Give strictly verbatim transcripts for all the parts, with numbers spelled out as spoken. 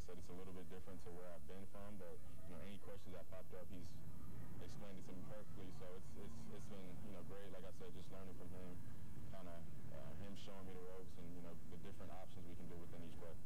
said, it's a little bit different to where I've been from, but, you know, any questions that popped up, he's explained it to me perfectly. So it's, it's, it's been, you know, great. Like I said, just learning from him, kind of uh, him showing me the ropes and, you know, the different options we can do within each play.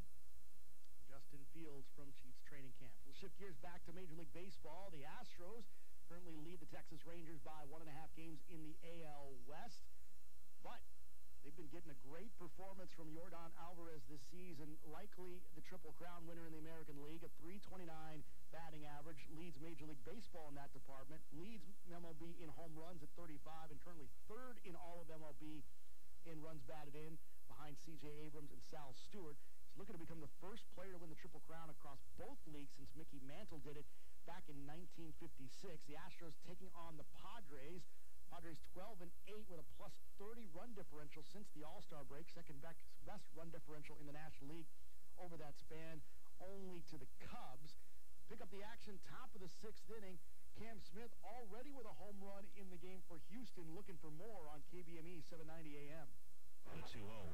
Justin Fields from Chiefs training camp. We'll shift gears back to Major League Baseball. The Astros currently lead the Texas Rangers by one and a half games in the A L West, but they've been getting a great performance from Yordan Alvarez this season, likely the Triple Crown winner in the American League, a three twenty-nine batting average, leads Major League Baseball in that department, leads M L B in home runs at thirty-five, and currently third in all of M L B in runs batted in, behind C J Abrams and Sal Stewart. He's looking to become the first player to win the Triple Crown across both leagues since Mickey Mantle did it back in nineteen fifty-six. The Astros taking on the Padres. Padres twelve and eight with a plus thirty run differential since the All-Star break, second best run differential in the National League over that span, only to the Cubs. Pick up the action, top of the sixth inning. Cam Smith already with a home run in the game for Houston, looking for more on K B M E seven ninety A M. The two oh.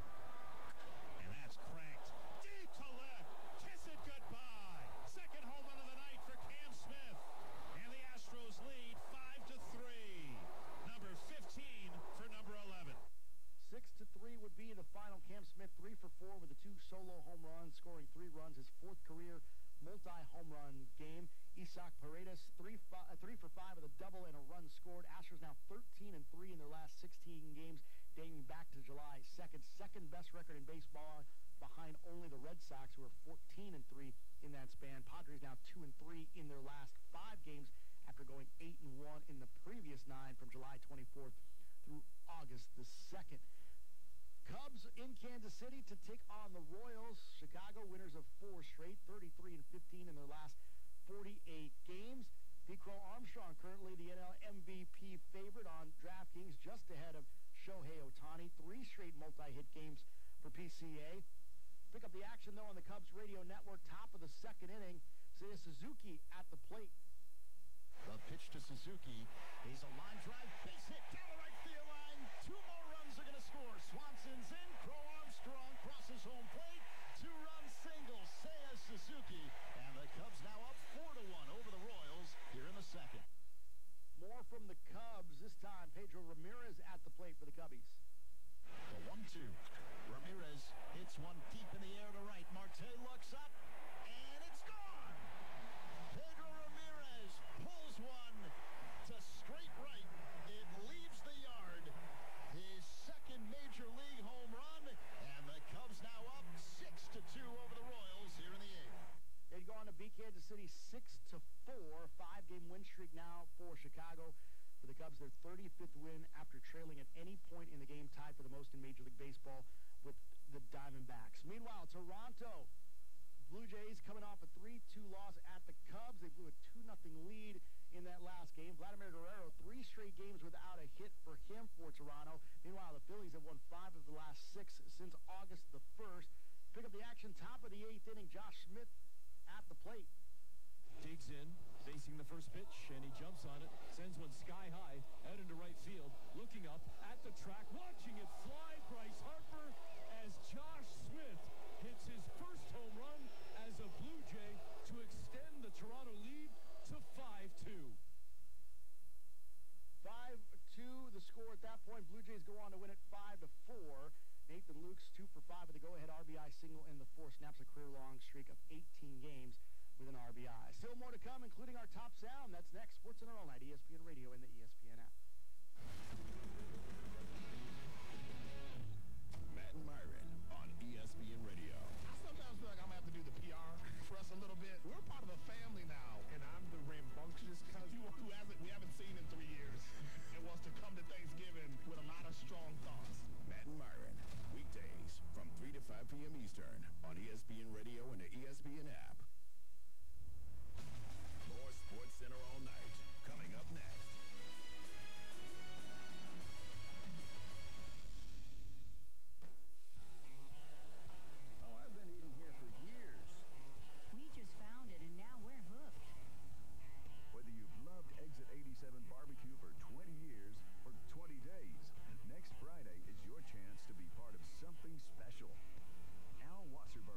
And that's cranked deep to left. Kiss it goodbye. Second home run of the night for Cam Smith. And the Astros lead five to three. Number fifteen for number eleven. Six to three would be the final. Cam Smith three for four with the two solo home runs, scoring three runs, his fourth career multi-home run game. Isaac Paredes three, fi- three for five with a double and a run scored. Astros now thirteen and three in their last sixteen games, dating back to July second. Second best record in baseball, behind only the Red Sox, who are fourteen and three in that span. Padres now two and three in their last five games after going eight and one in the previous nine from July twenty-fourth through August the second. Cubs in Kansas City to take on the Royals. Chicago winners of four straight, thirty-three and fifteen in their last forty-eight games. Pete Crow Armstrong, currently the N L M V P favorite on DraftKings, just ahead of Shohei Ohtani. Three straight multi-hit games for P C A. Pick up the action, though, on the Cubs radio network. Top of the second inning, Seiya Suzuki at the plate. The pitch to Suzuki. He's a line drive, base hit down the right field line. Two more runs are going to score. Swanson's in. Crow Armstrong crosses home plate. Two-run single, Seiya Suzuki. And the Cubs now up four to one over the Royals here in the second. More from the Cubs. This time, Pedro Ramirez at the plate for the Cubbies. The one two. Ramirez hits one deep in the air to right. Marte looks up, and it's gone. Pedro Ramirez pulls one to straight right. It leaves the yard. His second major league home run, and the Cubs now up six to two over the Royals here in the eighth. They'd go on to beat Kansas City six to four. Five-game win streak now for Chicago. For the Cubs, their thirty-fifth win after trailing at any point in the game, tied for the most in Major League Baseball with the Diamondbacks. Meanwhile, Toronto Blue Jays coming off a three two loss at the Cubs. They blew a two nothing lead in that last game. Vladimir Guerrero, three straight games without a hit for him for Toronto. Meanwhile, the Phillies have won five of the last six since August the first. Pick up the action, top of the eighth inning. Josh Smith at the plate. Digs in, facing the first pitch, and he jumps on it, sends one sky high, out into right field, looking up at the track, watching it fly. Bryce Harper, as Josh Smith hits his first home run as a Blue Jay to extend the Toronto lead to five two. five two, the score at that point. Blue Jays go on to win it five to four. Nathan Lukes, two for five with a go-ahead R B I single in the fourth, snaps a career-long streak of eighteen games with an R B I. Still more to come, including our top sound. That's next. Sports Center all night, E S P N Radio and the E S P N app.